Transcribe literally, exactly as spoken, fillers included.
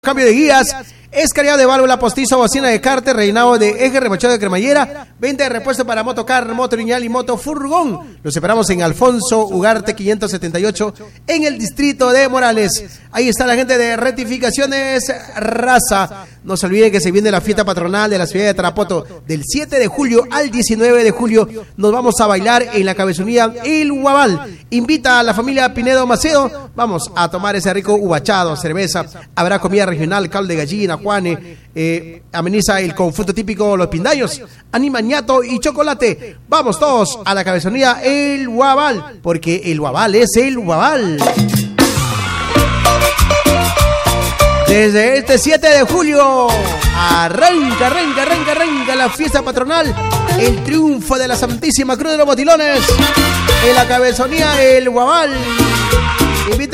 Cambio de guías, escalado de válvula, postizo, bocina de cárter, reinado de eje, remachado de cremallera, venta de repuesto para motocar, moto lineal y moto furgón. Los esperamos en Alfonso Ugarte quinientos setenta y ocho en el distrito de Morales. Ahí está la gente de Rectificaciones Raza. No se olviden que se viene la fiesta patronal de la ciudad de Tarapoto del siete de julio al diecinueve de julio. Nos vamos a bailar en la cabezonía El Huaval. Invita a la familia Pinedo Macedo. Vamos a tomar ese rico ubachado, cerveza. Habrá comida regional, caldo de gallina, juane, eh, ameniza el confuto típico, los pindayos, anima ñato y chocolate. Vamos todos a la cabezonía El Huaval, porque el Huaval es el Huaval. Desde este siete de julio arranca, arranca, arranca, arranca la fiesta patronal, el triunfo de la Santísima Cruz de los Motilones en la cabezonía El Huaval. Invita